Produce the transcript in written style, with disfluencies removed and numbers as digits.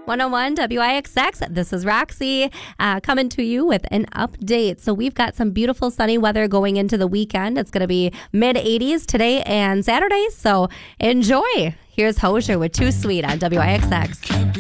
101 WIXX. This is Roxy coming to you with an update. So we've got some beautiful sunny weather going into the weekend. It's going to be mid-80s today and Saturday. So enjoy. Here's Hosier with Too Sweet on WIXX.